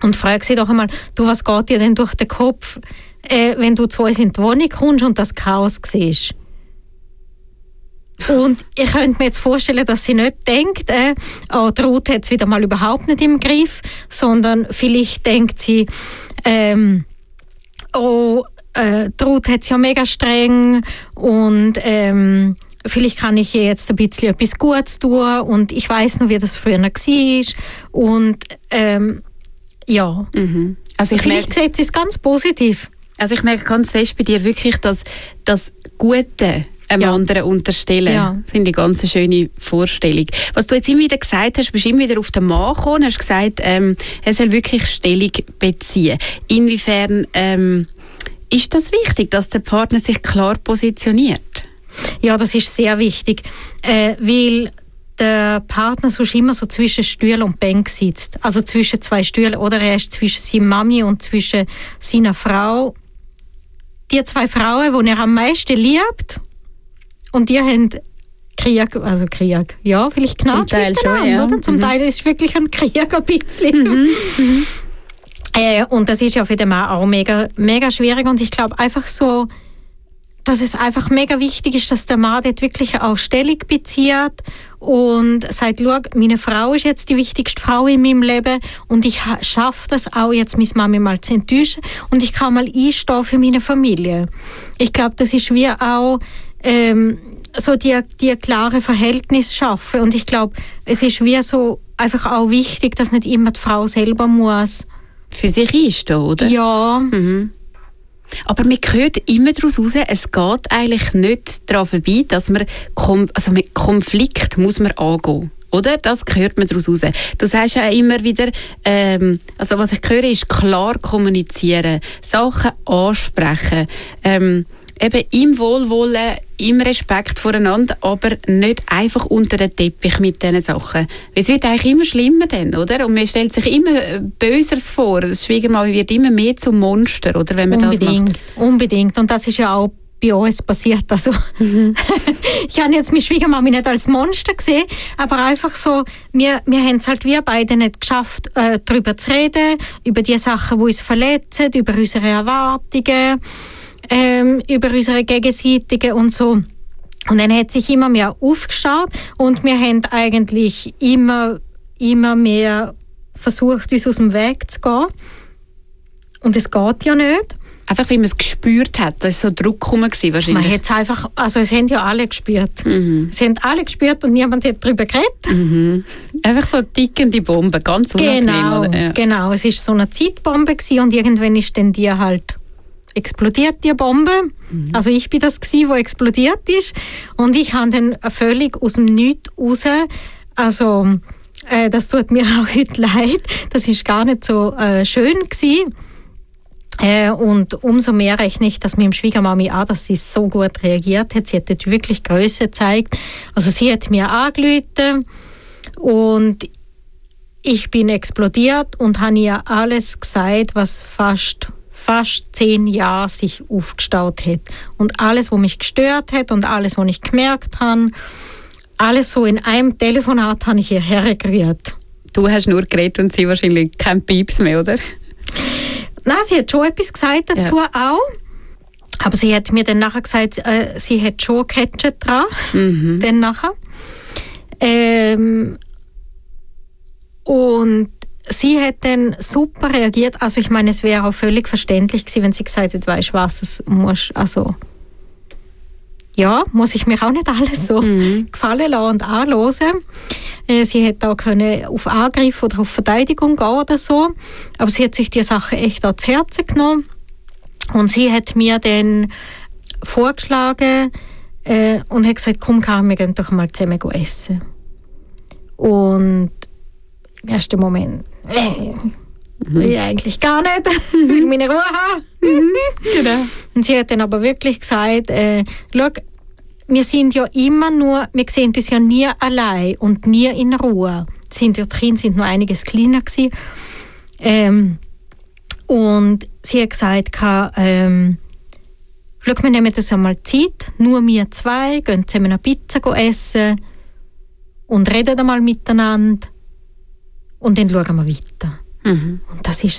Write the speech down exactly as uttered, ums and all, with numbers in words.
Und frag sie doch einmal, du, was geht dir denn durch den Kopf, äh, wenn du zu uns in die Wohnung kommst und das Chaos siehst? Und ich könnte mir jetzt vorstellen, dass sie nicht denkt, äh, oh, die Ruth hat es wieder mal überhaupt nicht im Griff, sondern vielleicht denkt sie, ähm, oh, äh, die Ruth hat es ja mega streng und ähm, vielleicht kann ich ihr jetzt ein bisschen etwas Gutes tun und ich weiss noch, wie das früher war. Und ähm, ja, mhm. also ich vielleicht sieht sie es ganz positiv. Also ich merke ganz fest bei dir wirklich, dass das Gute einem ja. anderen unterstellen. Ja. Das finde ich eine ganz schöne Vorstellung. Was du jetzt immer wieder gesagt hast, bist immer wieder auf den Mann gekommen, hast gesagt, ähm, er soll wirklich Stellung beziehen. Inwiefern ähm, ist das wichtig, dass der Partner sich klar positioniert? Ja, das ist sehr wichtig, äh, weil der Partner sonst immer so zwischen Stuhl und Bank sitzt. Also zwischen zwei Stühlen, oder er ist zwischen seiner Mami und zwischen seiner Frau. Die zwei Frauen, die er am meisten liebt, und die haben Krieg, also Krieg, ja, vielleicht knapp miteinander, schon, ja. oder? Zum mhm. Teil ist es wirklich ein Krieg ein bisschen. Mhm. Mhm. Äh, und das ist ja für den Mann auch mega, mega schwierig. Und ich glaube einfach so, dass es einfach mega wichtig ist, dass der Mann dort wirklich auch Stellung bezieht und sagt, schau, meine Frau ist jetzt die wichtigste Frau in meinem Leben und ich schaffe das auch, jetzt meine Mami mal zu enttäuschen und ich kann mal einstehen für meine Familie. Ich glaube, das ist wie auch ähm, so die, die klare Verhältnis schaffen und ich glaube, es ist wie so einfach auch wichtig, dass nicht immer die Frau selber muss für sich einstehen, oder? Ja. Mhm. Aber man hört immer daraus raus, es geht eigentlich nicht daran vorbei, dass man, also mit Konflikt muss man angehen. Oder? Das hört man daraus raus. Du sagst ja immer wieder, ähm, also was ich höre, ist klar kommunizieren, Sachen ansprechen, ähm, eben im Wohlwollen, im Respekt voreinander, aber nicht einfach unter den Teppich mit diesen Sachen. Es wird eigentlich immer schlimmer dann, oder? Und man stellt sich immer Böseres vor. Das Schwiegermami wird immer mehr zum Monster, oder? Wenn man unbedingt, das macht. Unbedingt. Und das ist ja auch bei uns passiert. Also, mhm. Ich habe jetzt meine Schwiegermami nicht als Monster gesehen, aber einfach so, wir, wir haben es halt wir beide nicht geschafft, äh, darüber zu reden, über die Sachen, die uns verletzen, über unsere Erwartungen, ähm, über unsere gegenseitigen und so. Und dann hat sich immer mehr aufgestaut und wir haben eigentlich immer, immer mehr versucht, uns aus dem Weg zu gehen. Und es geht ja nicht. Einfach, wie man es gespürt hat, da war so Druck rum wahrscheinlich. Man hat es einfach, also es haben ja alle gespürt. Mhm. Es haben alle gespürt und niemand hat darüber geredet. Mhm. Einfach so tickende Bombe, ganz unangenehm. Genau, oder? Ja. genau. Es war so eine Zeitbombe gewesen und irgendwann ist dann die halt explodiert, die Bombe. Mhm. Also ich bin das gewesen, wo explodiert ist. Und ich habe dann völlig aus dem Nichts raus, also äh, das tut mir auch heute leid, das ist gar nicht so äh, schön gewesen. Äh, und umso mehr rechne ich das meinem Schwiegermami an, dass sie so gut reagiert hat. Sie hat dort wirklich Größe gezeigt. Also sie hat mir angerufen und ich bin explodiert und habe ihr alles gesagt, was fast fast zehn Jahre sich aufgestaut hat. Und alles, was mich gestört hat und alles, was ich gemerkt habe, alles so in einem Telefonat habe ich ihr hergerührt. Du hast nur geredet und sie wahrscheinlich kein Pieps mehr, oder? Nein, sie hat schon etwas gesagt dazu ja. auch. Aber sie hat mir dann nachher gesagt, äh, sie hat schon Ketchup dran. Mhm. Dann nachher. Ähm, und sie hat dann super reagiert. Also ich meine, es wäre auch völlig verständlich gewesen, wenn sie gesagt hätte, weißt du was, das muss, also ja, muss ich mir auch nicht alles so mhm. gefallen lassen und anhören. Äh, sie hätte auch können auf Angriff oder auf Verteidigung gehen oder so. Aber sie hat sich die Sache echt auch zu Herzen genommen. Und sie hat mir dann vorgeschlagen äh, und hat gesagt, komm Karin, wir gehen doch mal zusammen essen. Und im ersten Moment, äh, will ich eigentlich gar nicht, will meine Ruhe haben. Genau. Und sie hat dann aber wirklich gesagt, äh, schau, wir sind ja immer nur, wir sehen uns ja nie allein und nie in Ruhe. Die Kinder sind noch einiges kleiner gewesen. Ähm, und sie hat gesagt, ähm, schau, wir nehmen uns einmal Zeit, nur wir zwei, gehen zusammen eine Pizza essen und reden einmal miteinander. Und dann schauen wir weiter. Mhm. Und das ist